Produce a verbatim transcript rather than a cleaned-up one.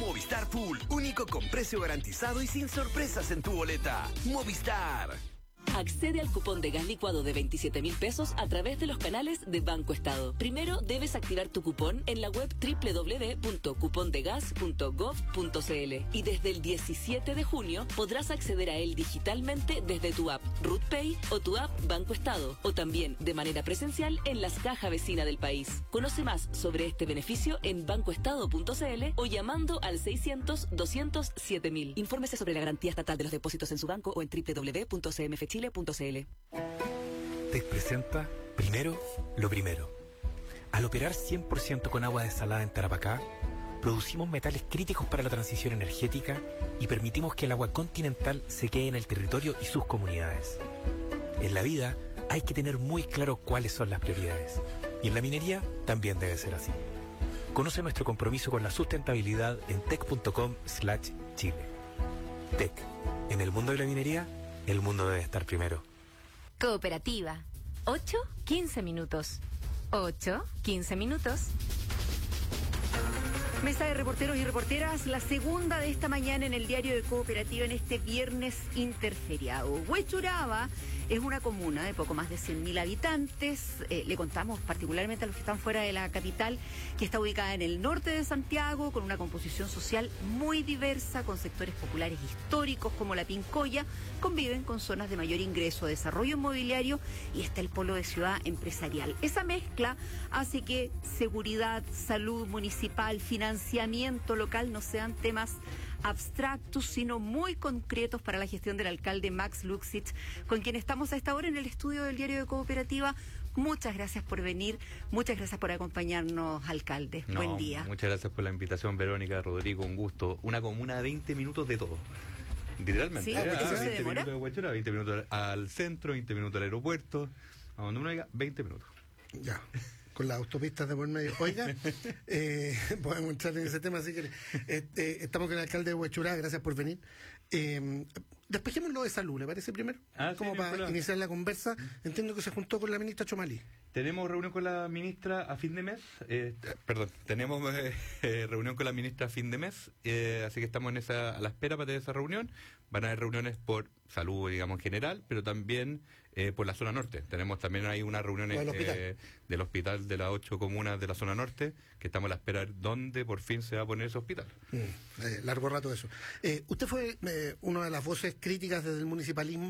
Movistar Full, único con precio garantizado y sin sorpresas en tu boleta. Movistar. Accede al cupón de gas licuado de veintisiete mil pesos a través de los canales de Banco Estado. Primero debes activar tu cupón en la web doble u doble u doble u punto cupondegas punto gov punto cl y desde el diecisiete de junio podrás acceder a él digitalmente desde tu app RutPay o tu app Banco Estado o también de manera presencial en las cajas vecinas del país. Conoce más sobre este beneficio en bancoestado punto cl o llamando al seiscientos, doscientos, siete mil. Infórmese sobre la garantía estatal de los depósitos en su banco o en doble u doble u doble u punto c m f chile punto c l. Te presenta primero lo primero. Al operar cien por ciento con agua desalada en Tarapacá, producimos metales críticos para la transición energética y permitimos que el agua continental se quede en el territorio y sus comunidades. En la vida hay que tener muy claro cuáles son las prioridades. Y en la minería también debe ser así. Conoce nuestro compromiso con la sustentabilidad en tec punto com slash chile. Tec. En el mundo de la minería, el mundo debe estar primero. Cooperativa. ocho, quince minutos. ocho, quince minutos. Mesa de reporteros y reporteras, la segunda de esta mañana en el diario de Cooperativa en este viernes interferiado. Huechuraba es una comuna de poco más de cien mil habitantes. Eh, le contamos particularmente a los que están fuera de la capital, que está ubicada en el norte de Santiago, con una composición social muy diversa, con sectores populares históricos como la Pincoya, conviven con zonas de mayor ingreso, desarrollo inmobiliario y está el polo de ciudad empresarial. Esa mezcla hace que seguridad, salud municipal, financiamiento local no sean temas abstractos, sino muy concretos para la gestión del alcalde Max Luxich, con quien estamos a esta hora en el estudio del diario de Cooperativa. Muchas gracias por venir, muchas gracias por acompañarnos, alcalde. No, buen día. Muchas gracias por la invitación, Verónica, Rodrigo, un gusto. Una comuna de veinte minutos de todo. Literalmente. Sí, ¿eh? ¿eso se veinte demora? minutos de Huechura, veinte minutos al centro, veinte minutos al aeropuerto, a donde uno diga, veinte minutos. Ya. Con las autopistas de por medio. Oiga, eh, podemos entrar en ese tema si quiere. Eh, eh, estamos con el alcalde de Huechurá, gracias por venir. Eh, despejémoslo de salud, ¿le parece primero? Ah, Como sí, para pero... iniciar la conversa. Entiendo que se juntó con la ministra Chomalí. Tenemos reunión con la ministra a fin de mes. Eh, perdón, tenemos eh, eh, reunión con la ministra a fin de mes. Eh, así que estamos en esa, a la espera para tener esa reunión. Van a haber reuniones por salud, digamos, en general, pero también eh, por la zona norte. Tenemos también ahí una reunión del hospital. eh, del hospital de las ocho comunas de la zona norte, que estamos a la espera de dónde por fin se va a poner ese hospital. Mm, eh, largo rato eso. Eh, usted fue eh, una de las voces críticas desde el municipalismo